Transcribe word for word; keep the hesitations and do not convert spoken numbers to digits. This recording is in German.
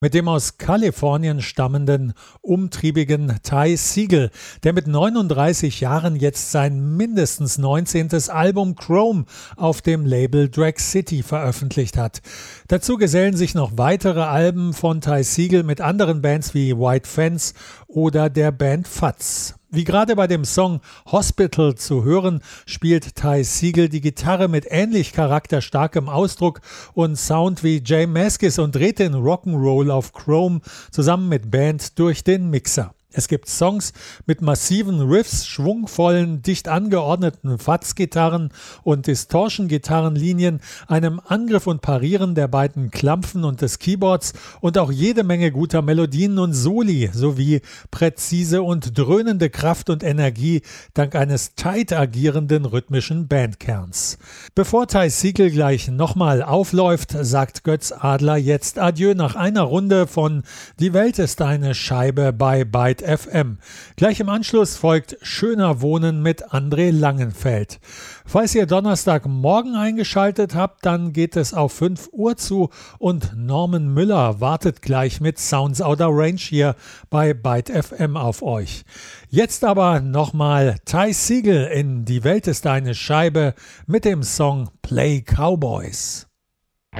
Mit dem aus Kalifornien stammenden, umtriebigen Ty Segall, der mit neununddreißig Jahren jetzt sein mindestens neunzehntes Album Chrome auf dem Label Drag City veröffentlicht hat. Dazu gesellen sich noch weitere Alben von Ty Segall mit anderen Bands wie White Fence oder der Band Fuzz. Wie gerade bei dem Song Hospital zu hören, spielt Ty Segall die Gitarre mit ähnlich charakterstarkem Ausdruck und Sound wie J Mascis und dreht den Rock'n'Roll auf Chrome zusammen mit Band durch den Mixer. Es gibt Songs mit massiven Riffs, schwungvollen, dicht angeordneten Fuzz-Gitarren und Distortion-Gitarrenlinien, einem Angriff und Parieren der beiden Klampfen und des Keyboards und auch jede Menge guter Melodien und Soli sowie präzise und dröhnende Kraft und Energie dank eines tight agierenden rhythmischen Bandkerns. Bevor Ty Segall gleich nochmal aufläuft, sagt Götz Adler jetzt Adieu nach einer Runde von Die Welt ist eine Scheibe bei Byte F M. Gleich im Anschluss folgt Schöner Wohnen mit André Langenfeld. Falls ihr Donnerstagmorgen eingeschaltet habt, dann geht es auf fünf Uhr zu und Norman Müller wartet gleich mit Sounds Outer Range hier bei Byte F M auf euch. Jetzt aber nochmal Ty Segall in Die Welt ist eine Scheibe mit dem Song Play Cowboys.